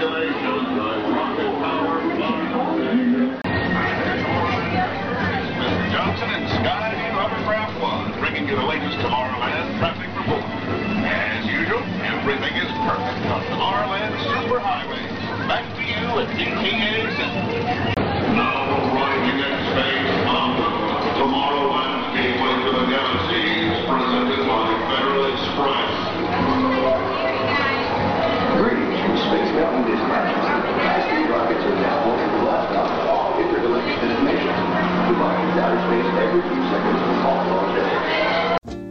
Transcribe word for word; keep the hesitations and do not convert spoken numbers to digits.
Congratulations on Rocket Power Mister Johnson and Skyview Hovercraft One, bringing you the latest Tomorrowland traffic report. As usual, everything is perfect on Tomorrowland Superhighway. Back to you at D T A Center.